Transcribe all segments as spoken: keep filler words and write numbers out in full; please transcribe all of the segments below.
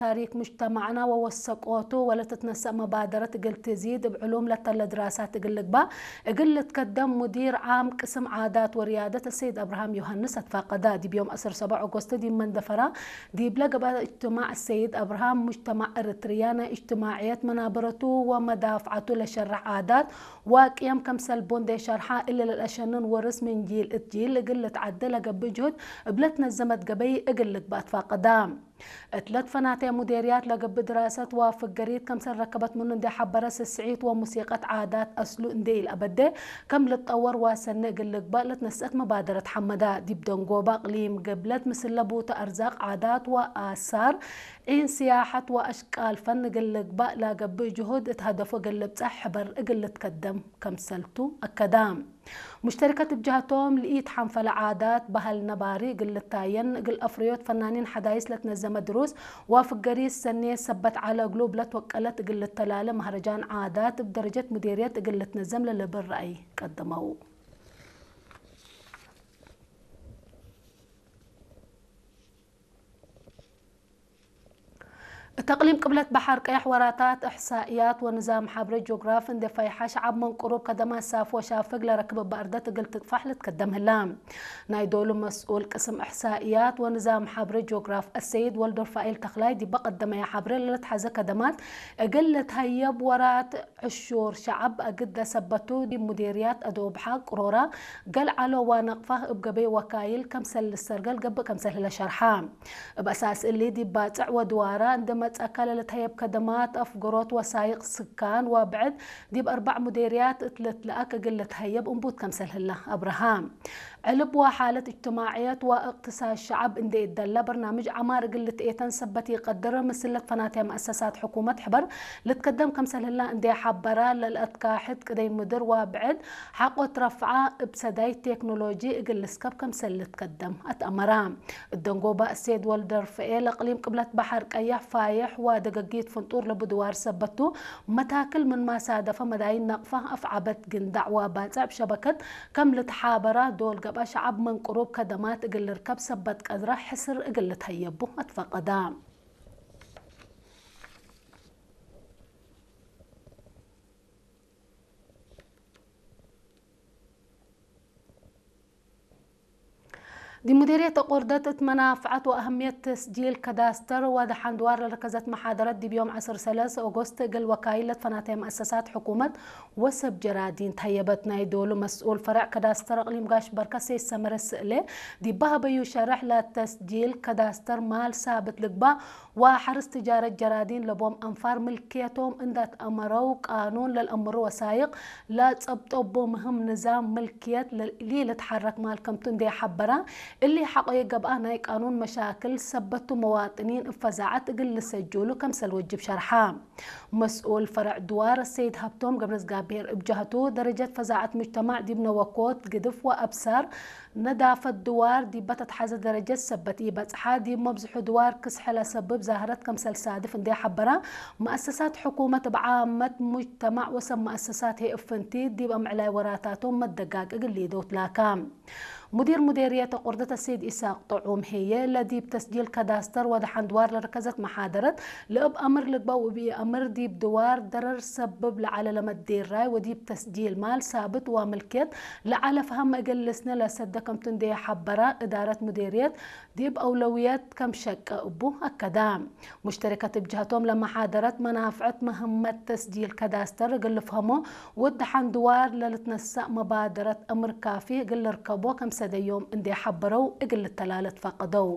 تاريخ مجتمعنا ووثقوته ولا تتنسى مبادرة قل تزيد بعلوم لتل دراسات قل با قل تقدم مدير عام قسم عادات وريادة السيد أبراهام يوهنس اتفاقدا دي بيوم أسر سبع أغسطس دي من دفرة دي بلقى اجتماع السيد أبراهام مجتمع إريتريانا اجتماعيات منابرته ومدافعته لشرح عادات وقيام كمسل بوندي شرحها إلا للأشنن ورس من جيل اتجيل قل تعدل قب جهد بلتنا الزمت قبي قل باتفاقدا ثلاث فناتي مديريات لقب دراسة وافق قريد كم سر ركبت من اندي حبرس السعيد وموسيقى عادات أسلو اندي الأبدي كم لتطور وسنة قلق بقلت نسأت مبادرة حمدا دي بدنقو باقليم قبلت مثل لبوت أرزاق عادات وآثار عين سياحة وأشكال فن قلق بقلا قب جهود اتهدفوا قلب صحبر قلت قدم كم سلتو أكدام مشتركة بجهتهم لقيت حنفل عادات بهال نباري قل تاين قل أفريوت فنانين حدايس لتنزم دروس وافق قريس سنة سبت على قلوب لتوكلت قل التلالة مهرجان عادات بدرجة مديرية قل تنزم للبرأي قدموا تقليم قبلة بحر قيح وراتات إحصائيات ونظام حبر جغراف اندي فيحة شعب من قروب كدما ساف وشافق لركب بأردات قلت تفحل تقدم هلام نايدولو مسؤول قسم إحصائيات ونظام حبر جغراف السيد والدور فائل تخلاي دي بقدم يا حبر لتحزة كدمات قلت هيب ورات عشور شعب أقد سبتو دي مديريات أدوب حق قرورة قل علو ونقفه بقبي وكايل كمسل للسرقل قب كمسل لشرحام بأساس اللي دي باتع ودوارة عندما تأكل لتهيب كدمات أفقروت وسايق سكان وبعد دي بأربع مديريات اتلت لأك قلت هيب أنبوت كمسل الله أبراهام علب وحالة اجتماعيات واقتصاد الشعب اندي الدلة برنامج عمار قلت ايتن سبت يقدر مسلة فناتها مؤسسات حكومة حبر لتقدم كمسل الله اندي حبرا للأتكاحد كدي مدر وبعد حقو ترفعه بسداي تكنولوجي قل سكب كمسل لتقدم أتأمرام الدنقوبة السيد والدر فئيل اقليم قبلة بحر قيح فايح ودقاقيت فنطور لبدوار سبتو متاكل من ما سادف مداين نقفة أفعبت قندع وباتع بشبكة كم لتحابرة دول قبا شعب من قروب كدمات اقل ركب سبت قدره حسر اقل تهيبو اتفقدا دي مديرية قردت منافعة وأهمية تسجيل كداستر ودحن دوار لركزت محاضرات دي بيوم عشرة ثلاثة أغسطس قل وكايلة فناتي مؤسسات حكومة وسب جرادين تهيبت نايدولو مسؤول فرع كداستر أقليم قاش بركسي السمر السئلة دي بها بيو شرح لتسجيل كداستر مال ثابت لقبا وحرس تجارة جرادين لبوم أنفار ملكيتهم اندات أمروا قانون للأمر وسايق لا تسبتوا مهم نظام ملكيت اللي لتحرك مالكم تندي حبرا اللي حقيقة بقى قانون مشاكل سبتوا مواطنين انفزعت قل سجلوا كمسل وجب شرحها مسؤول فرع دوار السيد هبتوم قبل قابير بجهته درجة فزاعة مجتمع دي بنوكوت قدف وأبصار ندافة دوار دي بتت حاجة درجة سبتي بس حادي مبزح دوار كسحلة سبب ظاهرة كمسل سادف اندي حبرا مؤسسات حكومة بعامة مجتمع وسم مؤسسات هي افنتي دي بأمعلاي وراتاتهم مدقاق اللي دوت لاكام مدير مديرية قردة السيد إساق طعوم هي الذي بتسجيل كداستر ودحن دوار لركزت محاضرة لأب أمر لقبو بي أمر دي بدوار درر سبب لعلى لما تدير راي ودي بتسجيل مال ثابت وملكيت لعلى فهم أجلسنا لسدكم تندي حبرة إدارة مديرية دي بأولويات كم شك أبو أكدام مشتركة بجهتهم لما حاضرت منافعة مهمة تسجيل كداستر قل فهمو ودحن دوار للتنسق مبادرة أمر كافي قل ركبو كم سد يوم اندي حبروا اقل التلالة فقدوا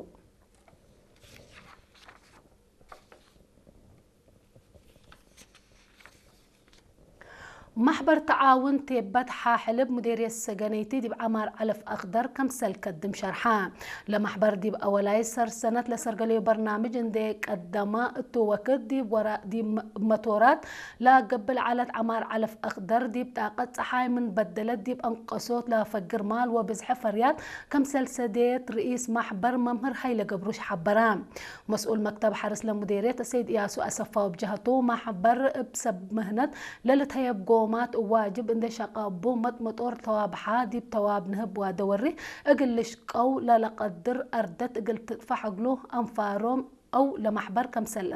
محبر تعاون تيبت حاحلب مديرية السجنيتي دي بعمار علف أخضر كمسل قدم شرحان لمحبر دي بأولاي سر سنة لسرقلي برنامج اندي قدما التوكد دي وراء دي ماتورات لا قبل على عمار علف أخضر دي بطاقة صحاي من بدلت دي بأنقصوت لا فقر مال وبزح فريات كمسل سديت رئيس محبر ممهر هاي لقبروش حبران مسؤول مكتب حرس لمديرية السيد إياسو أسفا بجهته محبر بسب مهنة للت هيبقو مات واجب اندي شقا بو مت مطور تواب حادي بتواب نهب وادوري اقلش قو لا لقدر اردت اقل تدفع قلوه انفاروم او لمحبر كمسل